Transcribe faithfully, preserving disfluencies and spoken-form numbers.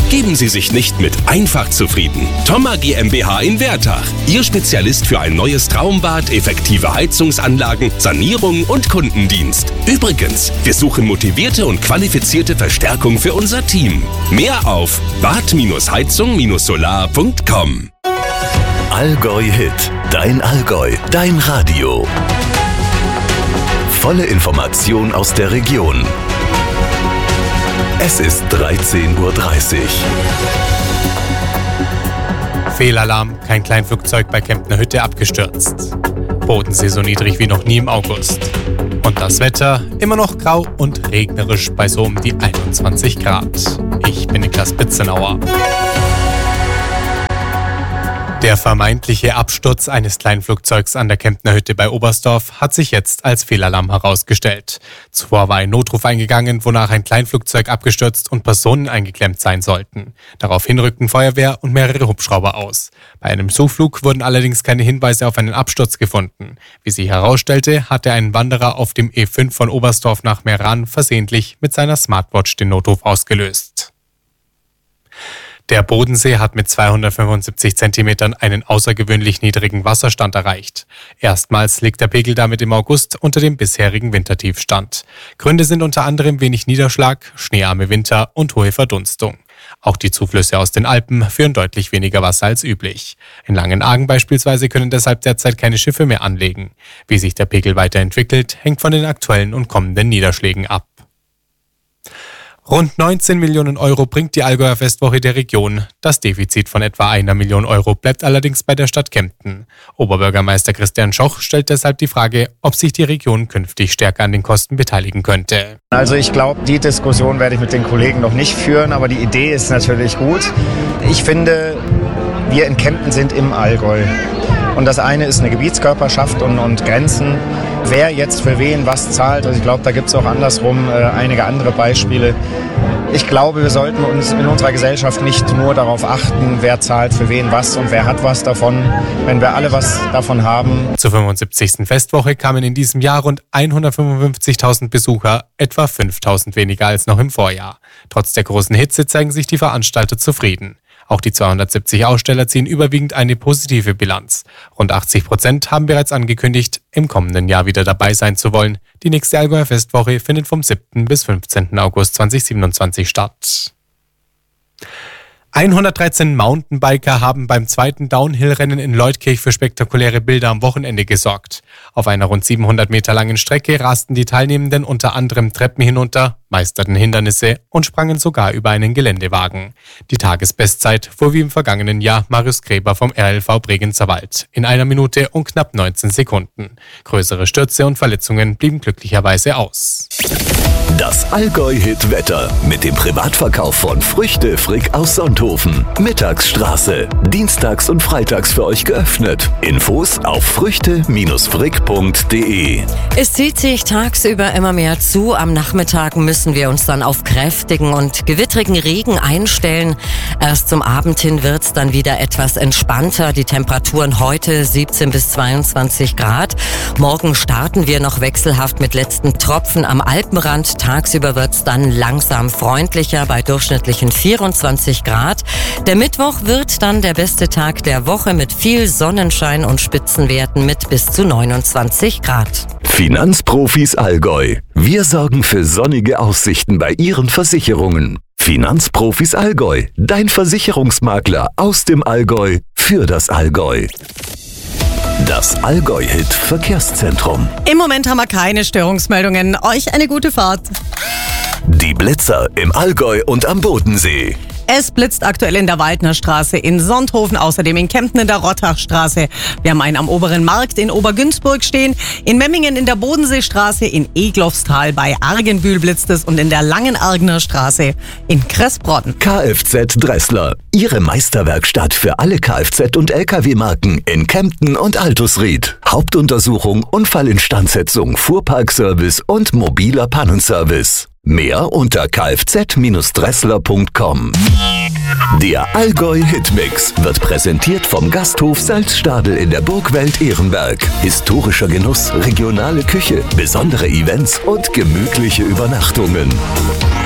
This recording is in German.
Geben Sie sich nicht mit einfach zufrieden. Thoma GmbH in Wertach. Ihr Spezialist für ein neues Traumbad, effektive Heizungsanlagen, Sanierung und Kundendienst. Übrigens, wir suchen motivierte und qualifizierte Verstärkung für unser Team. Mehr auf bad heizung solar punkt com. Allgäu Hit. Dein Allgäu. Dein Radio. Volle Information aus der Region. Es ist dreizehn Uhr dreißig. Fehlalarm, kein Kleinflugzeug bei Kemptner Hütte abgestürzt. Bodensee so niedrig wie noch nie im August. Und das Wetter immer noch grau und regnerisch bei so um die einundzwanzig Grad. Ich bin Niklas Bitzenauer. Der vermeintliche Absturz eines Kleinflugzeugs an der Kemptner Hütte bei Oberstdorf hat sich jetzt als Fehlalarm herausgestellt. Zuvor war ein Notruf eingegangen, wonach ein Kleinflugzeug abgestürzt und Personen eingeklemmt sein sollten. Daraufhin rückten Feuerwehr und mehrere Hubschrauber aus. Bei einem Suchflug wurden allerdings keine Hinweise auf einen Absturz gefunden. Wie sich herausstellte, hatte ein Wanderer auf dem E fünf von Oberstdorf nach Meran versehentlich mit seiner Smartwatch den Notruf ausgelöst. Der Bodensee hat mit zweihundertfünfundsiebzig Zentimetern einen außergewöhnlich niedrigen Wasserstand erreicht. Erstmals liegt der Pegel damit im August unter dem bisherigen Wintertiefstand. Gründe sind unter anderem wenig Niederschlag, schneearme Winter und hohe Verdunstung. Auch die Zuflüsse aus den Alpen führen deutlich weniger Wasser als üblich. In Langenargen beispielsweise können deshalb derzeit keine Schiffe mehr anlegen. Wie sich der Pegel weiterentwickelt, hängt von den aktuellen und kommenden Niederschlägen ab. Rund neunzehn Millionen Euro bringt die Allgäuer Festwoche der Region. Das Defizit von etwa einer Million Euro bleibt allerdings bei der Stadt Kempten. Oberbürgermeister Christian Schoch stellt deshalb die Frage, ob sich die Region künftig stärker an den Kosten beteiligen könnte. Also ich glaube, die Diskussion werde ich mit den Kollegen noch nicht führen, aber die Idee ist natürlich gut. Ich finde, wir in Kempten sind im Allgäu. Und das eine ist eine Gebietskörperschaft und, und Grenzen. Wer jetzt für wen was zahlt, also ich glaube, da gibt es auch andersrum äh, einige andere Beispiele. Ich glaube, wir sollten uns in unserer Gesellschaft nicht nur darauf achten, wer zahlt für wen was und wer hat was davon, wenn wir alle was davon haben. Zur fünfundsiebzigsten Festwoche kamen in diesem Jahr rund hundertfünfundfünfzigtausend Besucher, etwa fünftausend weniger als noch im Vorjahr. Trotz der großen Hitze zeigen sich die Veranstalter zufrieden. Auch die zweihundertsiebzig Aussteller ziehen überwiegend eine positive Bilanz. Rund achtzig Prozent haben bereits angekündigt, im kommenden Jahr wieder dabei sein zu wollen. Die nächste Allgäuer Festwoche findet vom siebten bis fünfzehnten August zweitausendsiebenundzwanzig statt. hundertdreizehn Mountainbiker haben beim zweiten Downhill-Rennen in Leutkirch für spektakuläre Bilder am Wochenende gesorgt. Auf einer rund siebenhundert Meter langen Strecke rasten die Teilnehmenden unter anderem Treppen hinunter, meisterten Hindernisse und sprangen sogar über einen Geländewagen. Die Tagesbestzeit fuhr wie im vergangenen Jahr Marius Gräber vom R L V Bregenzer Wald in einer Minute und knapp neunzehn Sekunden. Größere Stürze und Verletzungen blieben glücklicherweise aus. Das Allgäu-Hit-Wetter mit dem Privatverkauf von Früchte Frick aus Sonthofen. Mittagsstraße. Dienstags und freitags für euch geöffnet. Infos auf früchte frick punkt de. Es zieht sich tagsüber immer mehr zu. Am Nachmittag müssen wir uns dann auf kräftigen und gewittrigen Regen einstellen. Erst zum Abend hin wird es dann wieder etwas entspannter. Die Temperaturen heute siebzehn bis zweiundzwanzig Grad. Morgen starten wir noch wechselhaft mit letzten Tropfen am Alpenrand. Tagsüber wird es dann langsam freundlicher bei durchschnittlichen vierundzwanzig Grad. Der Mittwoch wird dann der beste Tag der Woche mit viel Sonnenschein und Spitzenwerten mit bis zu neunundzwanzig Grad. Finanzprofis Allgäu. Wir sorgen für sonnige Aussichten bei Ihren Versicherungen. Finanzprofis Allgäu. Dein Versicherungsmakler aus dem Allgäu für das Allgäu. Das Allgäu-Hit Verkehrszentrum. Im Moment haben wir keine Störungsmeldungen. Euch eine gute Fahrt. Die Blitzer im Allgäu und am Bodensee. Es blitzt aktuell in der Waldner Straße in Sonthofen, außerdem in Kempten in der Rottachstraße. Wir haben einen am Oberen Markt in Obergünzburg stehen, in Memmingen in der Bodenseestraße, in Eglofsthal bei Argenbühl blitzt es und in der Langenargner Straße in Kressbrodden. Kfz Dressler, Ihre Meisterwerkstatt für alle Kfz- und L K W-Marken in Kempten und Altusried. Hauptuntersuchung, Unfallinstandsetzung, Fuhrparkservice und mobiler Pannenservice. Mehr unter kfz dressler punkt com. Der Allgäu Hitmix wird präsentiert vom Gasthof Salzstadel in der Burgwelt Ehrenberg. Historischer Genuss, regionale Küche, besondere Events und gemütliche Übernachtungen.